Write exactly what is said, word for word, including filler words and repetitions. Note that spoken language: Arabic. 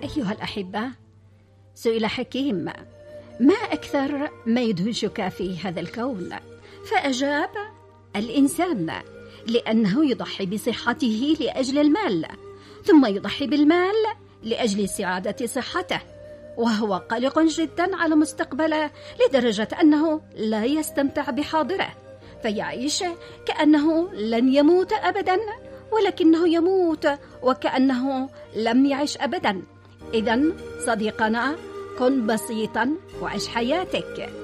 أيها الأحبة، سئل حكيم: ما أكثر ما يدهشك في هذا الكون؟ فأجاب: الإنسان، لأنه يضحي بصحته لأجل المال، ثم يضحي بالمال لأجل سعادة صحته، وهو قلق جدا على مستقبله لدرجة أنه لا يستمتع بحاضره، فيعيش كأنه لن يموت أبدا، ولكنه يموت وكأنه لم يعش أبدا. إذن صديقنا، كن بسيطا وعش حياتك.